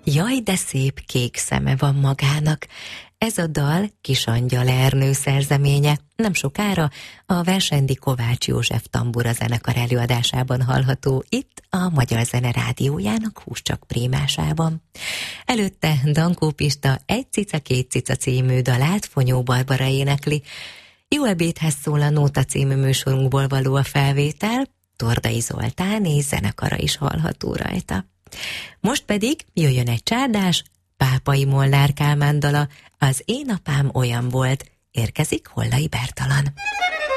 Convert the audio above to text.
Jaj, de szép kék szeme van magának. Ez a dal Kisangyal Ernő szerzeménye. Nem sokára a Versendi Kovács József tambura zenekar előadásában hallható itt a Magyar Zene Rádiójának Húscsak prémásában. Előtte Dankó Pista Egy cica, két cica című dalát Fonyó Barbara énekli. Jó ebédhez szól a Nóta című műsorunkból való a felvétel, Tordai Zoltán és zenekara is hallható rajta. Most pedig jöjjön egy csárdás, Pápai Molnár Kálmán dala, Az én apám olyan volt, érkezik Hollai Bertalan.